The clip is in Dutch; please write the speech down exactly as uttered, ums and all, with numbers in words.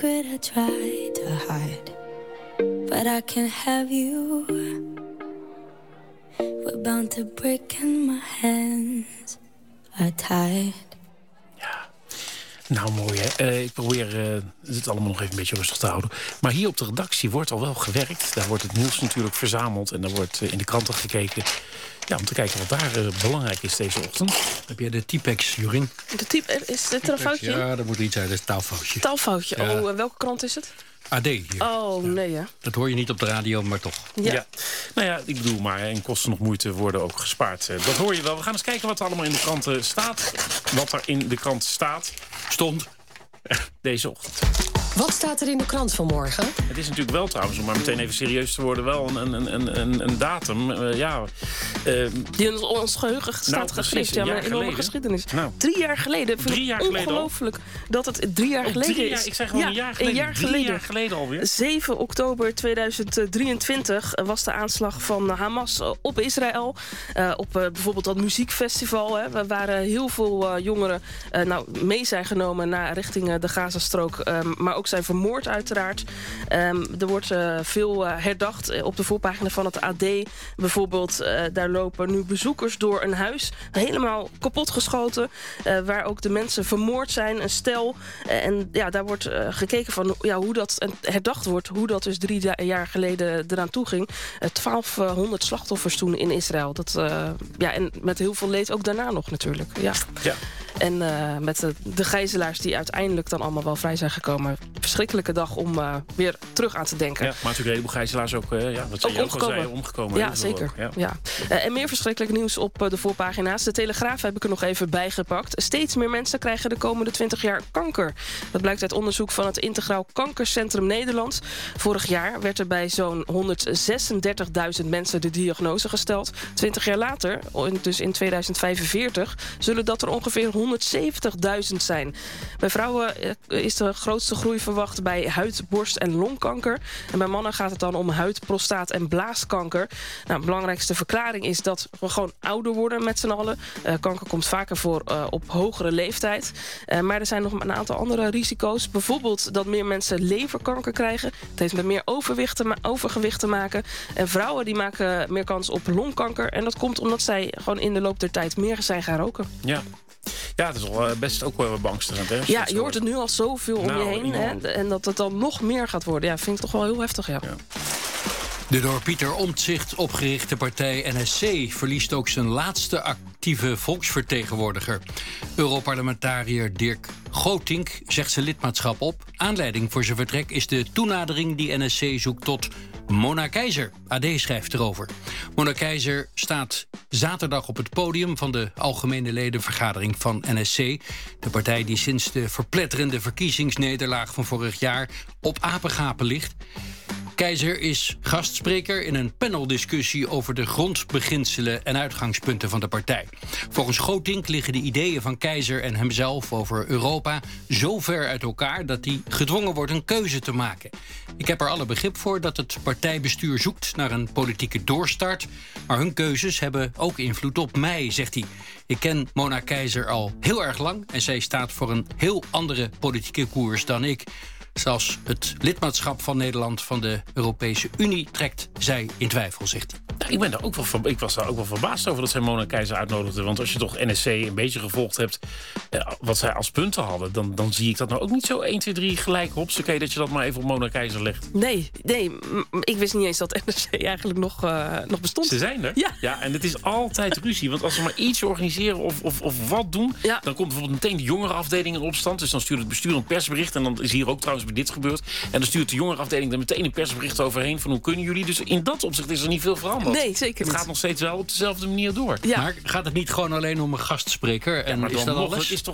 secret I try to hide, but I can't have you. We're bound to break and my hands are tied. Ja, nou mooi hè. Uh, ik probeer uh, het allemaal nog even een beetje rustig te houden. Maar hier op de redactie wordt al wel gewerkt. Daar wordt het nieuws natuurlijk verzameld en daar wordt uh, in de kranten gekeken. Ja, om te kijken wat daar uh, belangrijk is deze ochtend. Heb jij de Typex, Jorien? De type, is dit er een foutje in? Ja, dat moet iets uit, dat is een taalfoutje. Taalfoutje. Ja. Oh, uh, welke krant is het? A D hier. Oh, ja. nee hè. Dat hoor je niet op de radio, maar toch. Ja. Ja. Nou ja, ik bedoel maar, en kosten nog moeite worden ook gespaard. Uh, dat hoor je wel. We gaan eens kijken wat er allemaal in de kranten staat. Wat er in de krant staat. Stond. Deze ochtend. Wat staat er in de krant vanmorgen? Het is natuurlijk wel trouwens, om maar meteen even serieus te worden, wel een, een, een, een, een datum. Uh, ja, uh, Die in ons geheugen staat nou, geschreven. Ja, maar een enorme geschiedenis. Nou, drie jaar geleden. Vind drie jaar ik geleden ongelooflijk dat het drie jaar oh, geleden drie jaar, is. ik zeg gewoon ja, een jaar geleden. Een jaar drie geleden. jaar geleden alweer. zeven oktober tweeduizend drieëntwintig was de aanslag van Hamas op Israël. Uh, op uh, bijvoorbeeld dat muziekfestival. Hè. We waren heel veel uh, jongeren uh, nou, mee zijn genomen naar richting uh, de Gazastrook. Um, maar ook zijn vermoord uiteraard. Um, er wordt uh, veel uh, herdacht. Uh, op de voorpagina van het A D bijvoorbeeld. Uh, daar lopen nu bezoekers door een huis. Helemaal kapotgeschoten. Uh, waar ook de mensen vermoord zijn. Een stel. Uh, en ja, daar wordt uh, gekeken van ja, hoe dat herdacht wordt. Hoe dat dus drie da- jaar geleden eraan toe ging. Uh, twaalfhonderd slachtoffers toen in Israël. Dat, uh, ja, en met heel veel leed ook daarna nog natuurlijk. Ja. Ja. En uh, met de, de gijzelaars die uiteindelijk dan allemaal wel vrij zijn gekomen. Verschrikkelijke dag om uh, weer terug aan te denken. Ja, maar natuurlijk een heleboel gijzelaars ook, uh, ja, wat ook je ook omgekomen. al zei, omgekomen. Ja, zeker. Ook, ja. Ja. Uh, en meer verschrikkelijk nieuws op uh, de voorpagina's. De Telegraaf heb ik er nog even bijgepakt. Steeds meer mensen krijgen de komende twintig jaar kanker. Dat blijkt uit onderzoek van het Integraal Kankercentrum Nederland. Vorig jaar werd er bij zo'n honderdzesendertigduizend mensen de diagnose gesteld. twintig jaar later, dus in tweeduizend vijfenveertig, zullen dat er ongeveer honderdzeventigduizend zijn. Bij vrouwen is de grootste groei verwacht bij huid, borst en longkanker. En bij mannen gaat het dan om huid, prostaat en blaaskanker. Nou, de belangrijkste verklaring is dat we gewoon ouder worden met z'n allen. Uh, kanker komt vaker voor uh, op hogere leeftijd. Uh, maar er zijn nog een aantal andere risico's. Bijvoorbeeld dat meer mensen leverkanker krijgen. Het heeft met meer overwicht te ma- overgewicht te maken. En vrouwen die maken meer kans op longkanker. En dat komt omdat zij gewoon in de loop der tijd meer zijn gaan roken. Ja. Ja, het is wel best ook wel beangstigend. Hè, ja, je hoort het nu al zoveel om nou, je heen. Hè? En dat het dan nog meer gaat worden. Ja, vind ik toch wel heel heftig, ja. ja. De door Pieter Omtzigt opgerichte partij N S C verliest ook zijn laatste actieve volksvertegenwoordiger. Europarlementariër Dirk Gootink zegt zijn lidmaatschap op. Aanleiding voor zijn vertrek is de toenadering die N S C zoekt tot Mona Keizer. A D schrijft erover. Mona Keizer staat zaterdag op het podium van de algemene ledenvergadering van N S C. De partij die sinds de verpletterende verkiezingsnederlaag van vorig jaar op apengapen ligt. Keizer is gastspreker in een paneldiscussie over de grondbeginselen en uitgangspunten van de partij. Volgens Gootink liggen de ideeën van Keizer en hemzelf over Europa zo ver uit elkaar dat hij gedwongen wordt een keuze te maken. Ik heb er alle begrip voor dat het partijbestuur zoekt naar een politieke doorstart, maar hun keuzes hebben ook invloed op mij, zegt hij. Ik ken Mona Keizer al heel erg lang en zij staat voor een heel andere politieke koers dan ik. Zelfs het lidmaatschap van Nederland van de Europese Unie trekt zij in twijfel, zegt hij. Nou, ik, ben daar ook wel ver, ik was daar ook wel verbaasd over dat zij Mona Keizer uitnodigde. Want als je toch N S C een beetje gevolgd hebt, eh, wat zij als punten hadden, dan, dan zie ik dat nou ook niet zo één, twee, drie gelijk hopsakee dat je dat maar even op Mona Keizer legt. Nee, nee, m- ik wist niet eens dat N S C eigenlijk nog, uh, nog bestond. Ze zijn er. Ja. ja. En het is altijd ruzie. Want als ze maar iets organiseren of, of, of wat doen, ja. dan komt bijvoorbeeld meteen de jongerenafdeling in opstand. Dus dan stuurt het bestuur een persbericht. En dan is hier ook trouwens bij dit gebeurd. En dan stuurt de jongerenafdeling er meteen een persbericht overheen van hoe kunnen jullie. Dus in dat opzicht is er niet veel veranderd. Nee, zeker Het niet. gaat nog steeds wel op dezelfde manier door. Ja. Maar gaat het niet gewoon alleen om een gastspreker? En Ja, maar is dan dat nog, alles? het is toch